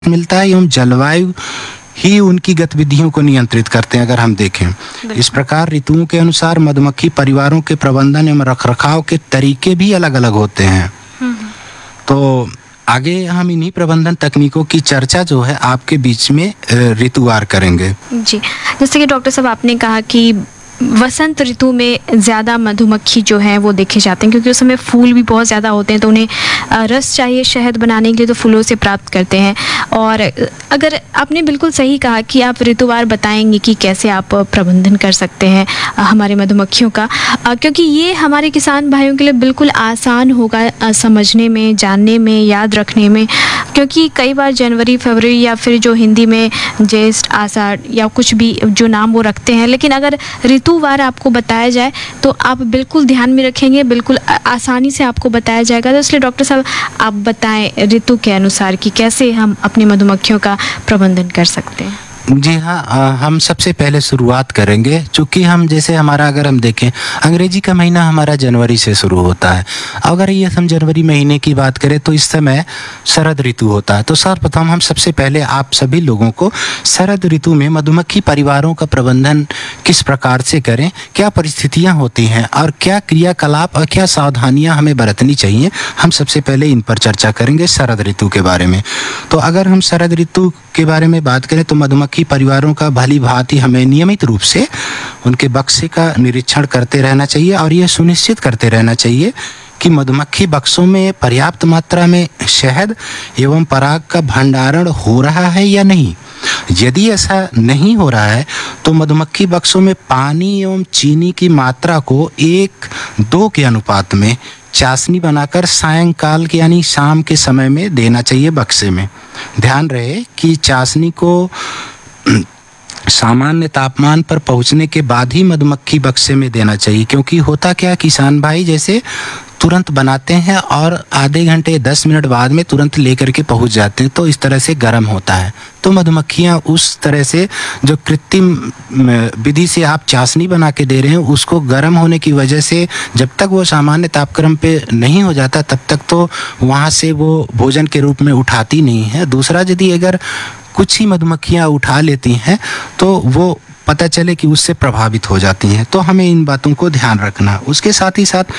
मिलता है एवं जलवायु ही उनकी गतिविधियों को नियंत्रित करते हैं। अगर हम देखें इस प्रकार ऋतुओं के अनुसार मधुमक्खी परिवारों के प्रबंधन एवं रखरखाव के तरीके भी अलग अलग होते हैं। तो आगे हम इन्हीं प्रबंधन तकनीकों की चर्चा जो है आपके बीच में ऋतुवार करेंगे। जी, जैसे कि डॉक्टर साहब आपने कहा कि वसंत ऋतु में ज़्यादा मधुमक्खी जो है वो देखे जाते हैं, क्योंकि उस समय फूल भी बहुत ज़्यादा होते हैं, तो उन्हें रस चाहिए शहद बनाने के लिए, तो फूलों से प्राप्त करते हैं। और अगर आपने बिल्कुल सही कहा कि आप ऋतुवार बताएंगे कि कैसे आप प्रबंधन कर सकते हैं हमारे मधुमक्खियों का, क्योंकि ये हमारे किसान भाइयों के लिए बिल्कुल आसान होगा समझने में, जानने में, याद रखने में, क्योंकि कई बार जनवरी, फरवरी या फिर जो हिंदी में ज्येष्ठ, आषाढ़ या कुछ भी जो नाम वो रखते हैं, लेकिन अगर ऋतुवार आपको बताया जाए तो आप बिल्कुल ध्यान में रखेंगे, बिल्कुल आसानी से आपको बताया जाएगा। तो इसलिए डॉक्टर साहब आप बताएं ऋतु के अनुसार कि कैसे हम अपनी मधुमक्खियों का प्रबंधन कर सकते हैं। जी हाँ, हम सबसे पहले शुरुआत करेंगे, चूँकि हम जैसे हमारा अगर हम देखें अंग्रेजी का महीना हमारा जनवरी से शुरू होता है। अगर ये हम जनवरी महीने की बात करें तो इस समय शरद ऋतु होता है। तो सर्वप्रथम हम सबसे पहले आप सभी लोगों को शरद ऋतु में मधुमक्खी परिवारों का प्रबंधन किस प्रकार से करें, क्या परिस्थितियाँ होती हैं और क्या क्रियाकलाप और क्या सावधानियाँ हमें बरतनी चाहिए, हम सबसे पहले इन पर चर्चा करेंगे शरद ऋतु के बारे में। तो अगर हम शरद ऋतु के बारे में बात करें तो मधुमक्खी परिवारों का भली भांति हमें नियमित रूप से उनके बक्से का निरीक्षण करते रहना चाहिए और यह सुनिश्चित करते रहना चाहिए कि मधुमक्खी बक्सों में पर्याप्त मात्रा में शहद एवं पराग का भंडारण हो रहा है या नहीं। यदि ऐसा नहीं हो रहा है तो मधुमक्खी बक्सों में पानी एवं चीनी की मात्रा को 1:2 के अनुपात में चाशनी बनाकर सायंकाल के यानी शाम के समय में देना चाहिए बक्से में। ध्यान रहे कि चाशनी को सामान्य तापमान पर पहुंचने के बाद ही मधुमक्खी बक्से में देना चाहिए, क्योंकि होता क्या किसान भाई जैसे तुरंत बनाते हैं और आधे घंटे 10 मिनट बाद में तुरंत लेकर के पहुंच जाते हैं, तो इस तरह से गर्म होता है। तो मधुमक्खियां उस तरह से जो कृत्रिम विधि से आप चाशनी बना के दे रहे हैं उसको गर्म होने की वजह से जब तक वो सामान्य तापक्रम पे नहीं हो जाता तब तक तो वहाँ से वो भोजन के रूप में उठाती नहीं है। दूसरा, यदि अगर कुछ ही मधुमक्खियाँ उठा लेती हैं तो वो पता चले कि उससे प्रभावित हो जाती हैं। तो हमें इन बातों को ध्यान रखना। उसके साथ ही साथ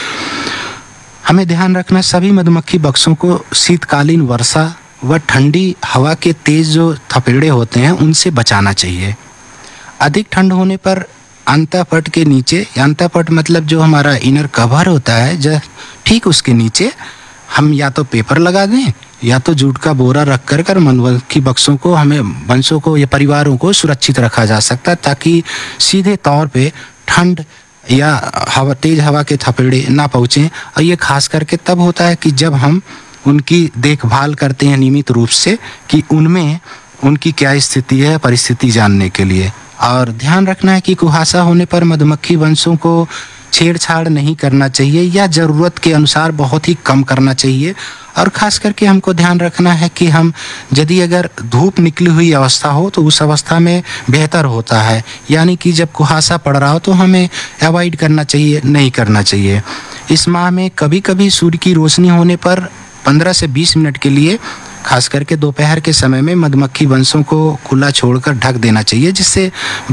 हमें ध्यान रखना सभी मधुमक्खी बक्सों को शीतकालीन वर्षा व ठंडी हवा के तेज जो थपेड़े होते हैं उनसे बचाना चाहिए। अधिक ठंड होने पर अंतःपट के नीचे, अंतःपट मतलब जो हमारा इनर कवर होता है, ठीक उसके नीचे हम या तो पेपर लगा दें या तो जूट का बोरा रख कर मधुमक्खी बक्सों को, हमें वंशों को या परिवारों को सुरक्षित रखा जा सकता है, ताकि सीधे तौर पे ठंड या हवा, तेज हवा के थपेड़े ना पहुँचें। और ये खास करके तब होता है कि जब हम उनकी देखभाल करते हैं नियमित रूप से कि उनमें उनकी क्या स्थिति है, परिस्थिति जानने के लिए। और ध्यान रखना है कि कुहासा होने पर मधुमक्खी वंशों को छेड़छाड़ नहीं करना चाहिए या ज़रूरत के अनुसार बहुत ही कम करना चाहिए। और ख़ास करके हमको ध्यान रखना है कि हम यदि अगर धूप निकली हुई अवस्था हो तो उस अवस्था में बेहतर होता है, यानी कि जब कुहासा पड़ रहा हो तो हमें अवॉइड करना चाहिए, नहीं करना चाहिए। इस माह में कभी कभी सूर्य की रोशनी होने पर 15 से 20 मिनट के लिए, खास करके दोपहर के समय में, मधुमक्खी वंशों को खुला छोड़कर ढक देना चाहिए, जिससे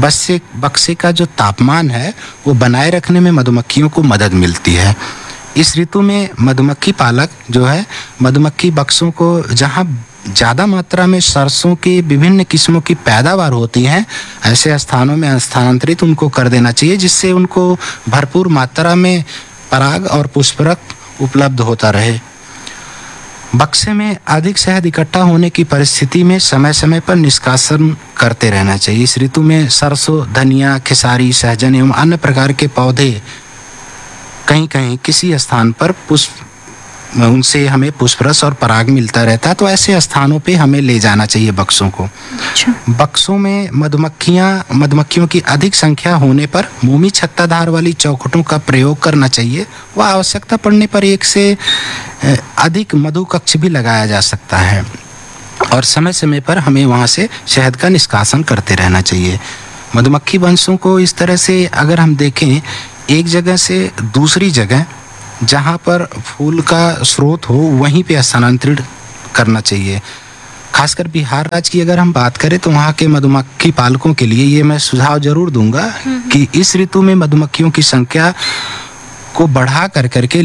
बक्से का जो तापमान है वो बनाए रखने में मधुमक्खियों को मदद मिलती है। इस ऋतु में मधुमक्खी पालक जो है मधुमक्खी बक्सों को जहाँ ज़्यादा मात्रा में सरसों की विभिन्न किस्मों की पैदावार होती हैं ऐसे स्थानों में स्थानांतरित उनको कर देना चाहिए, जिससे उनको भरपूर मात्रा में पराग और पुष्परक उपलब्ध होता रहे। बक्से में अधिक शहद इकट्ठा होने की परिस्थिति में समय समय पर निष्कासन करते रहना चाहिए। इस ऋतु में सरसों, धनिया, खेसारी, सहजन एवं अन्य प्रकार के पौधे कहीं कहीं किसी स्थान पर उनसे हमें पुष्परस और पराग मिलता रहता है, तो ऐसे स्थानों पे हमें ले जाना चाहिए बक्सों को। अच्छा। बक्सों में मधुमक्खियों की अधिक संख्या होने पर मोमी छत्ताधार वाली चौखटों का प्रयोग करना चाहिए। वह आवश्यकता पड़ने पर 1 से अधिक मधु कक्ष भी लगाया जा सकता है और समय समय पर हमें वहाँ से शहद का निष्कासन करते रहना चाहिए। मधुमक्खी वंशों को इस तरह से अगर हम देखें, एक जगह से दूसरी जगह जहाँ पर फूल का स्रोत हो वहीं पे स्थानांतरित करना चाहिए। खासकर बिहार राज्य की अगर हम बात करें तो वहाँ के मधुमक्खी पालकों के लिए ये मैं सुझाव जरूर दूंगा कि इस ऋतु में मधुमक्खियों की संख्या को बढ़ा कर करके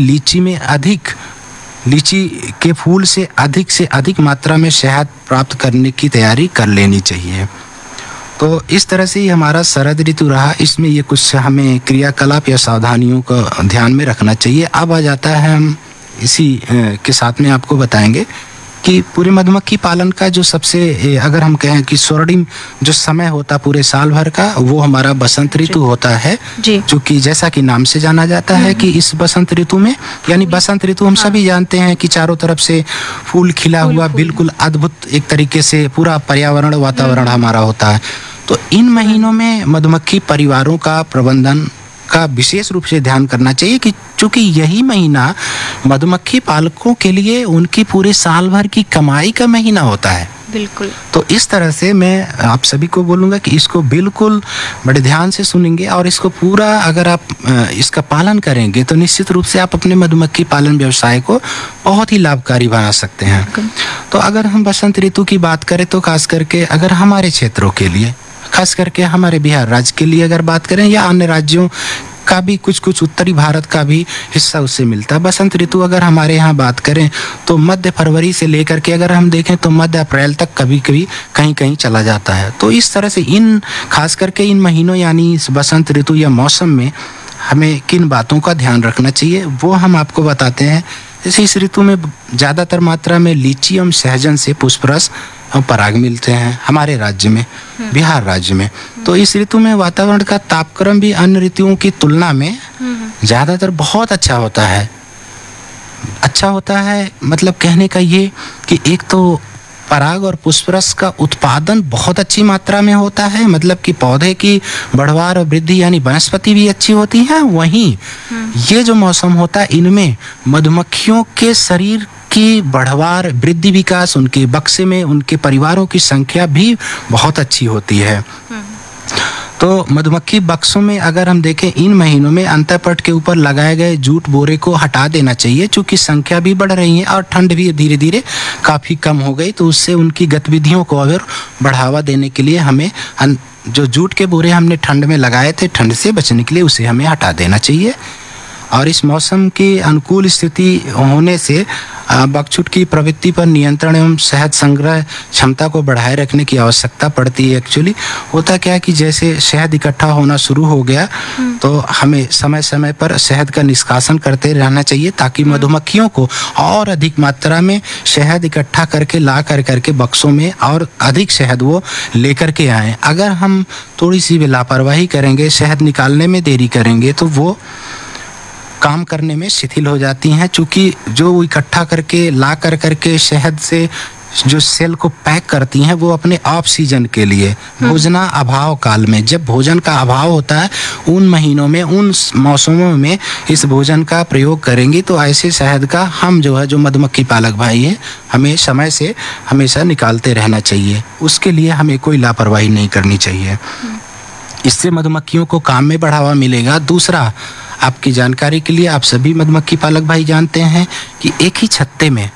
लीची के फूल से अधिक मात्रा में शहद प्राप्त करने की तैयारी कर लेनी चाहिए। तो इस तरह से ही हमारा शरद ऋतु रहा। इसमें ये कुछ हमें क्रियाकलाप या सावधानियों को ध्यान में रखना चाहिए। अब आ जाता है, हम इसी के साथ में आपको बताएंगे कि पूरे मधुमक्खी पालन का जो सबसे, अगर हम कहें कि स्वर्णिम जो समय होता पूरे साल भर का, वो हमारा बसंत ऋतु होता है, जो कि जैसा कि नाम से जाना जाता है कि इस बसंत ऋतु में, यानी बसंत ऋतु हम सभी जानते हैं कि चारों तरफ से फूल खिला हुआ बिल्कुल अद्भुत एक तरीके से पूरा पर्यावरण वातावरण हमारा होता है। तो इन महीनों में मधुमक्खी परिवारों का प्रबंधन का विशेष रूप से ध्यान करना चाहिए कि चूंकि यही महीना मधुमक्खी पालकों के लिए उनकी पूरे साल भर की कमाई का महीना होता है। बिल्कुल। तो इस तरह से मैं आप सभी को बोलूँगा कि इसको बिल्कुल बड़े ध्यान से सुनेंगे और इसको पूरा अगर आप इसका पालन करेंगे तो निश्चित रूप से आप अपने मधुमक्खी पालन व्यवसाय को बहुत ही लाभकारी बना सकते हैं। तो अगर हम बसंत ऋतु की बात करें तो खास करके अगर हमारे क्षेत्रों के लिए, खास करके हमारे बिहार राज्य के लिए अगर बात करें या अन्य राज्यों का भी कुछ उत्तरी भारत का भी हिस्सा उससे मिलता है। बसंत ऋतु अगर हमारे यहाँ बात करें तो मध्य फरवरी से लेकर के अगर हम देखें तो मध्य अप्रैल तक कभी कभी कहीं चला जाता है। तो इस तरह से खास करके इन महीनों यानी इस बसंत ऋतु या मौसम में हमें किन बातों का ध्यान रखना चाहिए वो हम आपको बताते हैं। जैसे इस ऋतु में ज़्यादातर मात्रा में लीची एवं सहजन से पुष्परस और पराग मिलते हैं हमारे राज्य में, बिहार राज्य में। तो इस ऋतु में वातावरण का तापक्रम भी अन्य ऋतुओं की तुलना में ज़्यादातर बहुत अच्छा होता है। मतलब कहने का ये कि एक तो पराग और पुष्परस का उत्पादन बहुत अच्छी मात्रा में होता है, मतलब कि पौधे की बढ़वार और वृद्धि यानी वनस्पति भी अच्छी होती है। वहीं ये जो मौसम होता है इनमें मधुमक्खियों के शरीर की बढ़वार, वृद्धि, विकास, उनके बक्से में उनके परिवारों की संख्या भी बहुत अच्छी होती है। तो मधुमक्खी बक्सों में अगर हम देखें इन महीनों में अंतःपट के ऊपर लगाए गए जूट बोरे को हटा देना चाहिए, चूंकि संख्या भी बढ़ रही है और ठंड भी धीरे धीरे काफ़ी कम हो गई। तो उससे उनकी गतिविधियों को अगर बढ़ावा देने के लिए हमें जो जूट के बोरे हमने ठंड में लगाए थे, ठंड से बचने के लिए उसे हमें हटा देना चाहिए। और इस मौसम की अनुकूल स्थिति होने से बकछुट की प्रवृत्ति पर नियंत्रण एवं शहद संग्रह क्षमता को बढ़ाए रखने की आवश्यकता पड़ती है। एक्चुअली होता क्या है कि जैसे शहद इकट्ठा होना शुरू हो गया तो हमें समय समय पर शहद का निष्कासन करते रहना चाहिए ताकि मधुमक्खियों को और अधिक मात्रा में शहद इकट्ठा करके ला करके बक्सों में और अधिक शहद वो लेकर के आएँ। अगर हम थोड़ी सी भी लापरवाही करेंगे, शहद निकालने में देरी करेंगे तो वो काम करने में शिथिल हो जाती हैं, चूँकि जो इकट्ठा करके ला करके शहद से जो सेल को पैक करती हैं वो अपने ऑफ सीजन के लिए भोजना अभाव काल में, जब भोजन का अभाव होता है उन महीनों में, उन मौसमों में इस भोजन का प्रयोग करेंगी। तो ऐसे शहद का हम जो मधुमक्खी पालक भाई हैं हमें समय से हमेशा निकालते रहना चाहिए। उसके लिए हमें कोई लापरवाही नहीं करनी चाहिए। इससे मधुमक्खियों को काम में बढ़ावा मिलेगा। दूसरा, आपकी जानकारी के लिए, आप सभी मधुमक्खी पालक भाई जानते हैं कि एक ही छत्ते में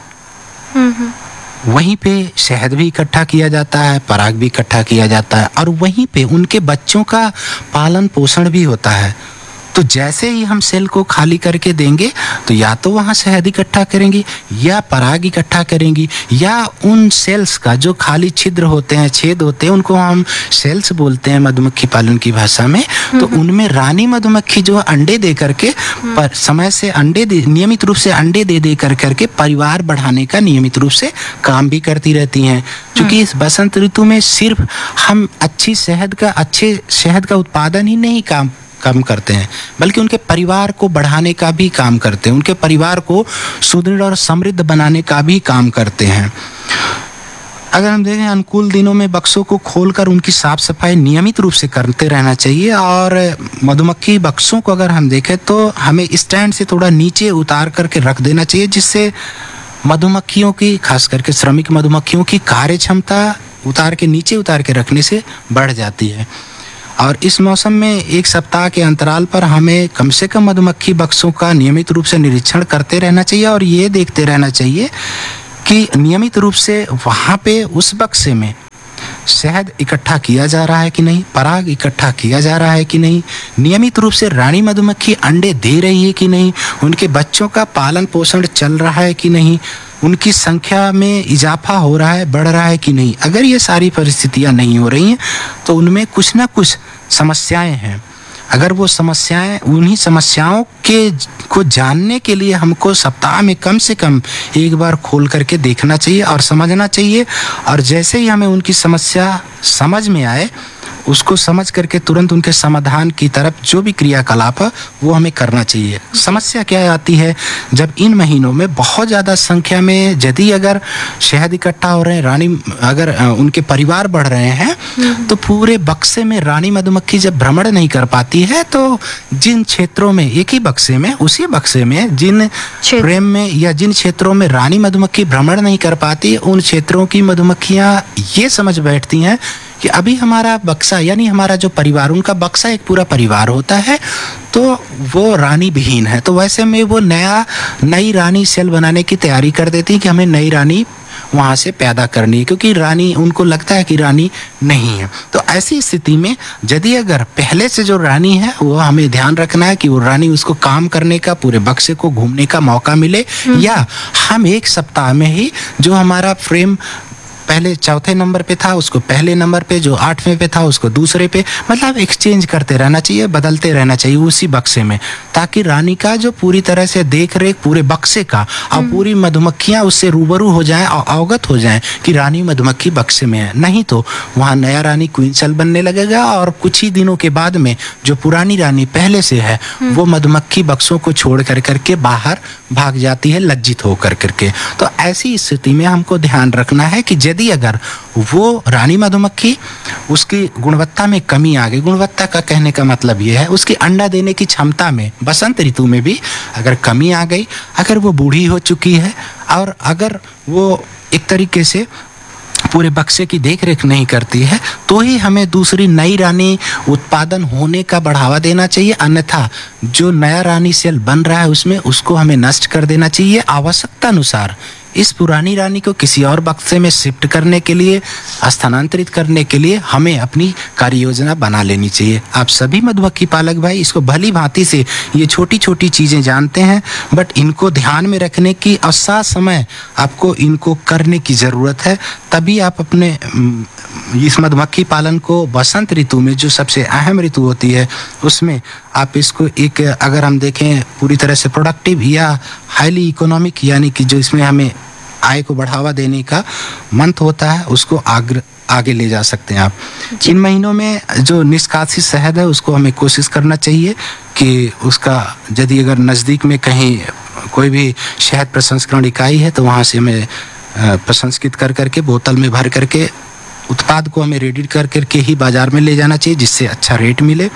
वहीं पे शहद भी इकट्ठा किया जाता है, पराग भी इकट्ठा किया जाता है और वहीं पे उनके बच्चों का पालन पोषण भी होता है। तो जैसे ही हम सेल को खाली करके देंगे तो या तो वहाँ शहद इकट्ठा करेंगी या पराग इकट्ठा करेंगी, या उन सेल्स का जो खाली छिद्र होते हैं, छेद होते हैं, उनको हम सेल्स बोलते हैं मधुमक्खी पालन की भाषा में। तो उनमें रानी मधुमक्खी जो अंडे दे करके पर समय से नियमित रूप से अंडे दे करके परिवार बढ़ाने का नियमित रूप से काम भी करती रहती हैं। क्योंकि इस बसंत ऋतु में सिर्फ हम अच्छे शहद का उत्पादन ही नहीं काम करते हैं, बल्कि उनके परिवार को बढ़ाने का भी काम करते हैं, उनके परिवार को सुदृढ़ और समृद्ध बनाने का भी काम करते हैं। अगर हम देखें अनुकूल दिनों में बक्सों को खोलकर उनकी साफ सफाई नियमित रूप से करते रहना चाहिए। और मधुमक्खी बक्सों को अगर हम देखें तो हमें स्टैंड से थोड़ा नीचे उतार करके रख देना चाहिए, जिससे मधुमक्खियों की, खास करके श्रमिक मधुमक्खियों की कार्य क्षमता नीचे उतार के रखने से बढ़ जाती है। और इस मौसम में एक सप्ताह के अंतराल पर हमें कम से कम मधुमक्खी बक्सों का नियमित रूप से निरीक्षण करते रहना चाहिए और ये देखते रहना चाहिए कि नियमित रूप से वहाँ पे उस बक्से में शहद इकट्ठा किया जा रहा है कि नहीं, पराग इकट्ठा किया जा रहा है कि नहीं, नियमित रूप से रानी मधुमक्खी अंडे दे रही है कि नहीं, उनके बच्चों का पालन पोषण चल रहा है कि नहीं, उनकी संख्या में इजाफा हो रहा है, बढ़ रहा है कि नहीं। अगर ये सारी परिस्थितियां नहीं हो रही हैं तो उनमें कुछ ना कुछ समस्याएं हैं। अगर वो समस्याएं, उन्हीं समस्याओं के को जानने के लिए हमको सप्ताह में कम से कम एक बार खोल करके देखना चाहिए और समझना चाहिए। और जैसे ही हमें उनकी समस्या समझ में आए, उसको समझ करके तुरंत उनके समाधान की तरफ जो भी क्रियाकलाप है वो हमें करना चाहिए। समस्या क्या आती है, जब इन महीनों में बहुत ज़्यादा संख्या में यदि अगर शहद इकट्ठा हो रहे हैं, रानी अगर उनके परिवार बढ़ रहे हैं, तो पूरे बक्से में रानी मधुमक्खी जब भ्रमण नहीं कर पाती है, तो जिन क्षेत्रों में, एक ही बक्से में, उसी बक्से में जिन फ्रेम में या जिन क्षेत्रों में रानी मधुमक्खी भ्रमण नहीं कर पाती, उन क्षेत्रों की मधुमक्खियाँ ये समझ बैठती हैं कि अभी हमारा बक्सा, यानी हमारा जो परिवार, उनका बक्सा एक पूरा परिवार होता है, तो वो रानी विहीन है। तो वैसे में वो नई रानी सेल बनाने की तैयारी कर देती है कि हमें नई रानी वहाँ से पैदा करनी है, क्योंकि रानी, उनको लगता है कि रानी नहीं है। तो ऐसी स्थिति में यदि अगर पहले से जो रानी है, वो हमें ध्यान रखना है कि वो रानी, उसको काम करने का, पूरे बक्से को घूमने का मौका मिले, या हम एक सप्ताह में ही जो हमारा फ्रेम पहले चौथे नंबर पे था उसको पहले नंबर पे, जो 8वें पे था उसको दूसरे पे, मतलब एक्सचेंज करते रहना चाहिए, बदलते रहना चाहिए उसी बक्से में, ताकि रानी का जो पूरी तरह से देख रेख पूरे बक्से का, और पूरी मधुमक्खियां उससे रूबरू हो जाएं और अवगत हो जाएं कि रानी मधुमक्खी बक्से में है। नहीं तो वहाँ नया रानी क्वीन सेल बनने लगेगा, और कुछ ही दिनों के बाद में जो पुरानी रानी पहले से है वो मधुमक्खी बक्सों को छोड़ कर करके बाहर भाग जाती है, लज्जित होकर करके। तो ऐसी स्थिति में हमको ध्यान रखना है कि यदि अगर वो रानी मधुमक्खी, उसकी गुणवत्ता में कमी आ गई, गुणवत्ता का कहने का मतलब ये है उसकी अंडा देने की क्षमता में बसंत ऋतु में भी अगर कमी आ गई, अगर वो बूढ़ी हो चुकी है, और अगर वो एक तरीके से पूरे बक्से की देख रेख नहीं करती है, तो ही हमें दूसरी नई रानी उत्पादन होने का बढ़ावा देना चाहिए। अन्यथा जो नया रानी सेल बन रहा है उसमें, उसको हमें नष्ट कर देना चाहिए। आवश्यकता अनुसार इस पुरानी रानी को किसी और बक्से में शिफ्ट करने के लिए, स्थानांतरित करने के लिए हमें अपनी कार्य योजना बना लेनी चाहिए। आप सभी मधुमक्खी पालक भाई इसको भली भांति से ये छोटी छोटी चीज़ें जानते हैं, बट इनको ध्यान में रखने की और साथ समय आपको इनको करने की ज़रूरत है। तभी आप अपने इस मधुमक्खी पालन को बसंत ऋतु में, जो सबसे अहम ऋतु होती है, उसमें आप इसको एक, अगर हम देखें पूरी तरह से प्रोडक्टिव या हाईली इकोनॉमिक, यानी कि जो इसमें हमें आय को बढ़ावा देने का मंत्र होता है, उसको आगे ले जा सकते हैं आप। इन महीनों में जो निष्कासित शहद है उसको हमें कोशिश करना चाहिए कि उसका, यदि अगर नज़दीक में कहीं कोई भी शहद प्रसंस्करण इकाई है तो वहाँ से हमें प्रसंस्कृत कर करके बोतल में भर करके उत्पाद को हमें रेडी कर करके ही बाज़ार में ले जाना चाहिए, जिससे अच्छा रेट मिले।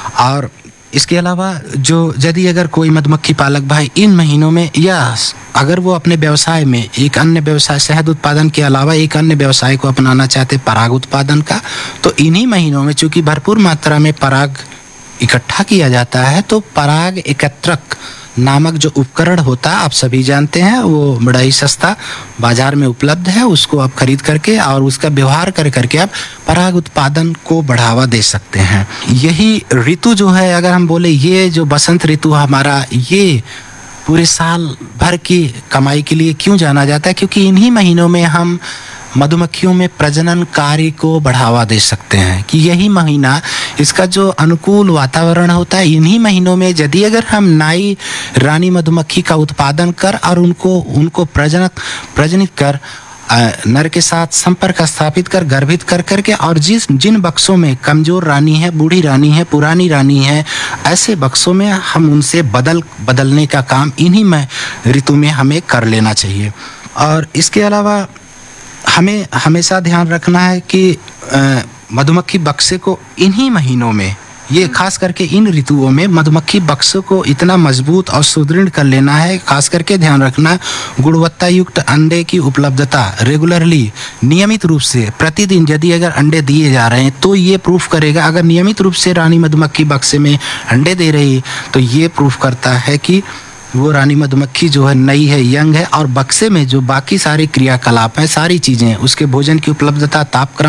और इसके अलावा जो यदि अगर कोई मधुमक्खी पालक भाई इन महीनों में, या अगर वो अपने व्यवसाय में एक अन्य व्यवसाय, शहद उत्पादन के अलावा एक अन्य व्यवसाय को अपनाना चाहते पराग उत्पादन का, तो इन्हीं महीनों में चूँकि भरपूर मात्रा में पराग इकट्ठा किया जाता है, तो पराग एकत्रक नामक जो उपकरण होता है, आप सभी जानते हैं, वो बड़ा ही सस्ता बाजार में उपलब्ध है। उसको आप खरीद करके और उसका व्यवहार कर करके आप पराग उत्पादन को बढ़ावा दे सकते हैं। यही ऋतु जो है, अगर हम बोले ये जो बसंत ऋतु हमारा, ये पूरे साल भर की कमाई के लिए क्यों जाना जाता है, क्योंकि इन्हीं महीनों में हम मधुमक्खियों में प्रजनन कार्य को बढ़ावा दे सकते हैं। कि यही महीना, इसका जो अनुकूल वातावरण होता है, इन्हीं महीनों में यदि अगर हम नई रानी मधुमक्खी का उत्पादन कर और उनको प्रजनित कर, नर के साथ संपर्क स्थापित कर, गर्भित कर करके, और जिन बक्सों में कमजोर रानी है, बूढ़ी रानी है, पुरानी रानी है, ऐसे बक्सों में हम उनसे बदलने का काम इन्हीं ऋतु में हमें कर लेना चाहिए। और इसके अलावा हमें हमेशा ध्यान रखना है कि मधुमक्खी बक्से को इन्हीं महीनों में, ये खास करके इन ऋतुओं में मधुमक्खी बक्सों को इतना मजबूत और सुदृढ़ कर लेना है। खास करके ध्यान रखना, गुणवत्ता युक्त अंडे की उपलब्धता रेगुलरली, नियमित रूप से प्रतिदिन यदि अगर अंडे दिए जा रहे हैं, तो ये प्रूफ करेगा, अगर नियमित रूप से रानी मधुमक्खी बक्से में अंडे दे रही, तो ये प्रूफ करता है कि वो रानी मधुमक्खी जो है नई है, यंग है, और बक्से में जो बाकी सारे क्रियाकलाप हैं, सारी चीज़ें, उसके भोजन की उपलब्धता, तापक्रम